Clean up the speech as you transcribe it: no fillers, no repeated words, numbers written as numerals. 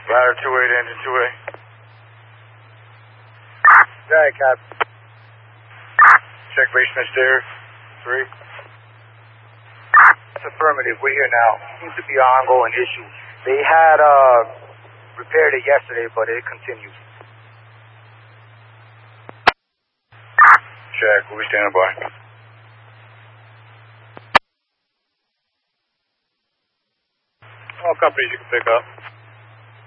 Ladder 28, engine 2A. Right, Cap. Check basement stairs, 3. That's affirmative. We're here now. Seems to be an ongoing issue. They had repaired it yesterday, but it continues. Check, we'll be standing by. All companies you can pick up.